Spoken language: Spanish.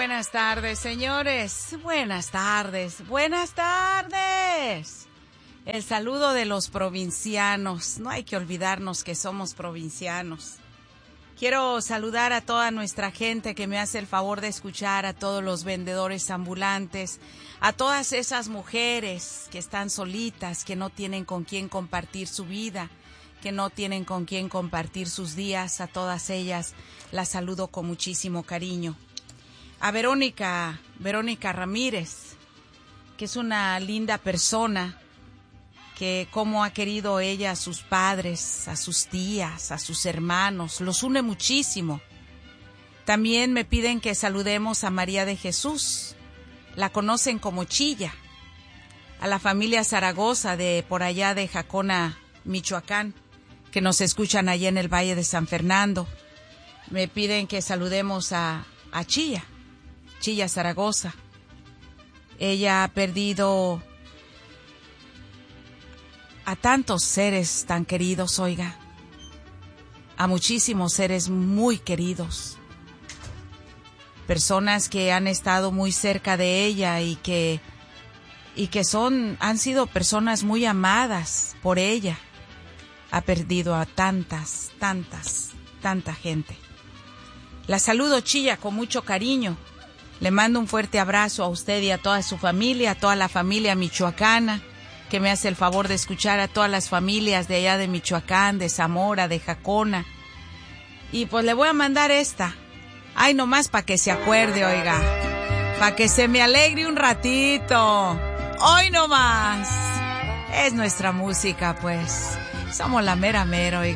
Buenas tardes, señores. Buenas tardes. Buenas tardes. El saludo de los provincianos. No hay que olvidarnos que somos provincianos. Quiero saludar a toda nuestra gente que me hace el favor de escuchar, a todos los vendedores ambulantes, a todas esas mujeres que están solitas, que no tienen con quién compartir su vida, que no tienen con quién compartir sus días. A todas ellas las saludo con muchísimo cariño. A Verónica Ramírez, que es una linda persona, que cómo ha querido ella a sus padres, a sus tías, a sus hermanos, los une muchísimo. También me piden que saludemos a María de Jesús, la conocen como Chilla, a la familia Zaragoza de por allá de Jacona, Michoacán, que nos escuchan allá en el Valle de San Fernando. Me piden que saludemos a Chilla Zaragoza. Ella ha perdido a tantos seres tan queridos, oiga, a muchísimos seres muy queridos, personas que han estado muy cerca de ella y que han sido personas muy amadas por ella. Ha perdido a tanta gente. La saludo, Chilla, con mucho cariño. Le mando un fuerte abrazo a usted y a toda su familia, a toda la familia michoacana, que me hace el favor de escuchar, a todas las familias de allá de Michoacán, de Zamora, de Jacona. Y pues le voy a mandar esta. Ay, nomás para que se acuerde, oiga. Para que se me alegre un ratito. Hoy nomás. Es nuestra música, pues. Somos la mera mera, oiga.